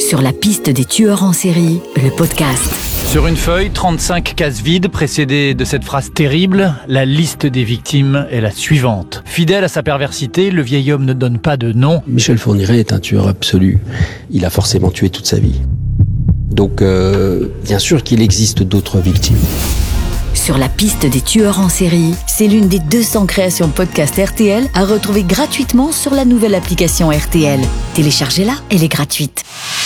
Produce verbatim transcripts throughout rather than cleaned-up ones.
Sur la piste des tueurs en série, le podcast. Sur une feuille, trente-cinq cases vides précédées de cette phrase terrible. La liste des victimes est la suivante. Fidèle à sa perversité, le vieil homme ne donne pas de nom. Michel Fourniret est un tueur absolu. Il a forcément tué toute sa vie. Donc, euh, bien sûr qu'il existe d'autres victimes. Sur la piste des tueurs en série, c'est l'une des deux cents créations podcast R T L à retrouver gratuitement sur la nouvelle application R T L. Téléchargez-la, elle est gratuite.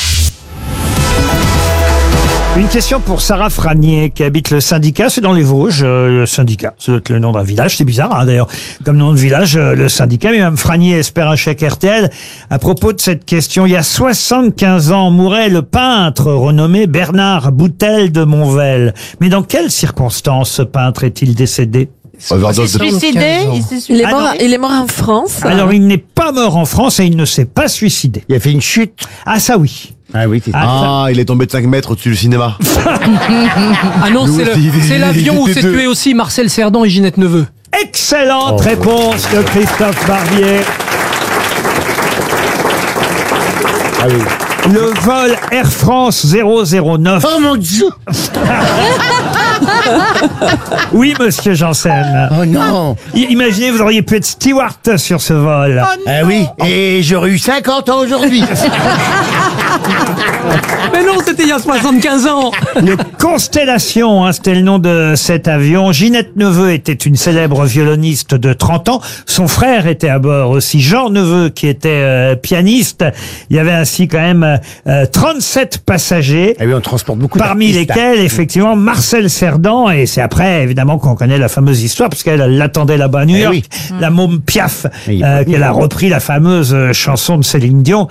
Une question pour Sarah Franier qui habite le syndicat, c'est dans les Vosges, euh, le syndicat, ça doit être le nom d'un village, c'est bizarre hein, d'ailleurs, comme nom de village, euh, le syndicat, mais Mme Franier espère un chèque R T L. À propos de cette question, il y a soixante-quinze ans, mourait le peintre renommé Bernard Boutel de Monvel. Mais dans quelles circonstances ce peintre est-il décédé ? Il s'est suicidé, il s'est suicidé. Il est, Ah mort, non. il est mort en France. Alors il n'est pas mort en France et il ne s'est pas suicidé. Il a fait une chute. Ah ça oui. Ah oui, c'est ça. Ah, Ah, il est tombé de cinq mètres au-dessus du cinéma. Ah non, Nous c'est, le- aussi, c'est il l'avion où était s'est deux. tué aussi Marcel Cerdan et Ginette Neveu. Excellente Oh. réponse de Christophe Barbier. Ah oui. Le vol Air France zéro zéro neuf. Oh mon Dieu. Oui, monsieur Janssen. Oh non. I- Imaginez, vous auriez pu être steward sur ce vol. Ah oui, et j'aurais eu cinquante ans aujourd'hui. Mais non, c'était il y a soixante-quinze ans. Le Constellation, hein, c'était le nom de cet avion. Ginette Neveu était une célèbre violoniste de trente ans. Son frère était à bord aussi, Jean Neveu, qui était euh, pianiste. Il y avait ainsi quand même euh, trente-sept passagers. Ah oui, on transporte beaucoup Parmi d'artistes. lesquels, effectivement, Marcel Cerdan, et c'est après, évidemment, qu'on connaît la fameuse histoire, parce qu'elle l'attendait là-bas à New Eh York, oui. la môme Piaf, Mais il est euh, pas qu'elle a repris la fameuse euh, chanson de Céline Dion.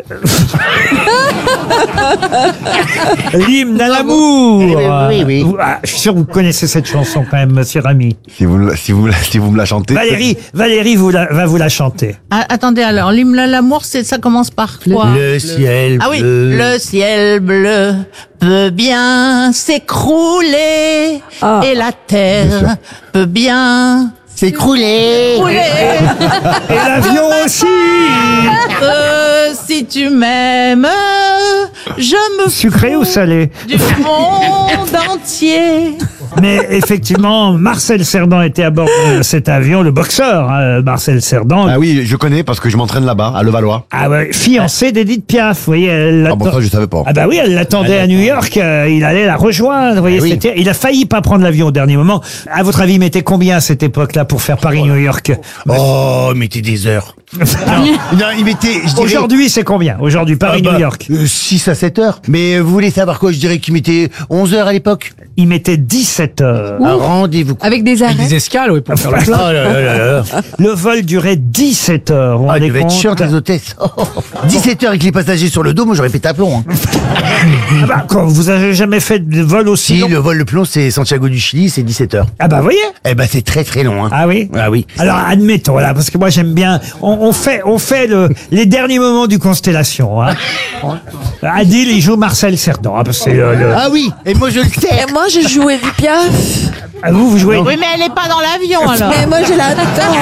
L'hymne à l'amour. Eh oui, oui, oui. Vous- ah, je suis sûr que vous connaissez cette chanson quand même, monsieur Rami. Si vous, me la- si vous, me la- si vous me la chantez. Valérie, Valérie vous la- va vous la chanter. Ah, attendez, alors, l'hymne à l'amour, c'est, ça commence par quoi? Le ciel Ah oui, bleu. le ciel bleu peut bien s'écrouler Ah. et la terre peut bien s'écrouler. s'écrouler. Et l'avion aussi. Euh, si tu m'aimes, je me Sucré fous ou salé? du monde entier. Mais effectivement, Marcel Cerdan était à bord de cet avion, le boxeur, hein, Marcel Cerdan. Ah oui, je connais parce que je m'entraîne là-bas, à Levallois. Ah ouais, fiancé d'Edith Piaf, vous voyez. Elle Ah bon, l'attend- ça, je savais pas. Ah bah oui, elle l'attendait à New York, euh, il allait la rejoindre, vous voyez, Ah oui. c'était, il a failli pas prendre l'avion au dernier moment. À votre avis, il mettait combien à cette époque-là pour faire Paris-New York? Oh, mettez des heures. non, non, il mettait, je dirais... Aujourd'hui, c'est combien? Aujourd'hui, Ah Paris-New bah, York. euh, six à sept heures. Mais euh, vous voulez savoir quoi? Je dirais qu'il mettait onze heures à l'époque. Il mettait dix-sept heures. Un rendez-vous. Avec des Avec arrêts. des escales, oui, pour faire le Oh plein. là là là là. Le vol durait dix-sept heures. Vous vous Ah, il rendez devait être compte? chiant, les hôtesses. Oh, oh. dix-sept heures avec les passagers sur le dos, moi j'aurais pété à plomb. Hein. Ah bah, quand vous avez jamais fait de vol aussi Si, long? le vol le plomb, c'est Santiago du Chili, c'est dix-sept heures. Ah bah, vous voyez? Eh ben, c'est très très long. Hein. Ah oui? Ah oui. Alors admettons là, parce que moi j'aime bien. On, on fait, on fait le, les derniers moments du Constellation. Hein. Adil, il joue Marcel Cerdan. Hein, parce que c'est le, le- Ah oui, et moi je le sais. Et moi, j'ai joué du Piaf. Ah, vous, vous jouez. Oui, mais elle est pas dans l'avion, alors. Mais moi, je l'attends.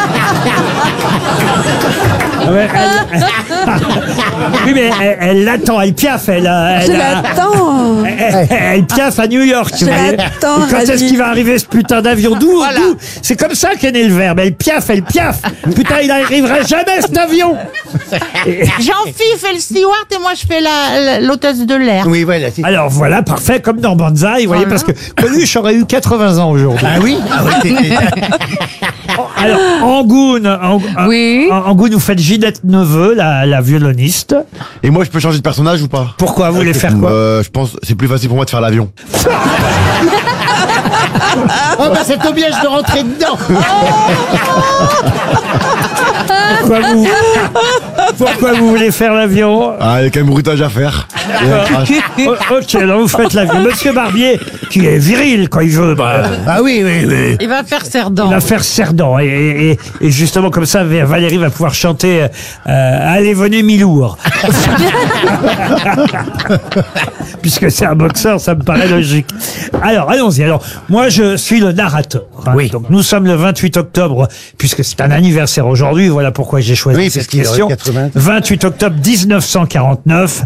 Ouais, elle- oui, mais elle, elle l'attend, elle piaffe, elle. euh, Je Elle, a- l'attends. elle, elle piaffe à New York. Je vous voyez. l'attends, Et Quand est-ce Adil. qu'il va arriver ce putain d'avion? D'où, d'où C'est comme ça qu'est né le verbe. Elle piaffe, elle piaffe. Putain, il n'arrivera jamais cet avion. Jean-Philippe fait le steward et moi je fais la, la- l'hôtesse de l'air. Oui, voilà. c'est- Alors voilà, parfait, comme dans Banzai, vous voyez, parce que Coluche aurait eu quatre-vingts ans aujourd'hui. Ah oui, ah oui c'est- c'est- Alors, Angoune, Ang- Oui. Ang- Angoune, vous faites Ginette Neveu, la, la violoniste. Et moi, je peux changer de personnage ou pas? Pourquoi vous voulez faire quoi? euh, Je pense c'est plus facile pour moi de faire l'avion. Oh bah ça tombe bien, je dois rentrer dedans. Pourquoi vous, pourquoi vous voulez faire l'avion? Ah, il y a quand même bruitage à faire. Oh, ok, alors vous faites l'avion. Monsieur Barbier, qui est viril quand il veut, bah, Ah oui, oui, oui. Il va faire il Cerdan. va faire Cerdan. Et, et, et justement, comme ça, Valérie va pouvoir chanter euh, Allez, venez, Milour. Puisque c'est un boxeur, ça me paraît logique. Alors, allons-y. Alors, moi, je suis le narrateur. hein. Oui. Donc, nous sommes le vingt-huit octobre, puisque c'est un anniversaire aujourd'hui. Voilà pourquoi j'ai choisi Oui, parce cette qu'il aurait question. quatre-vingts. vingt-huit octobre mille neuf cent quarante-neuf.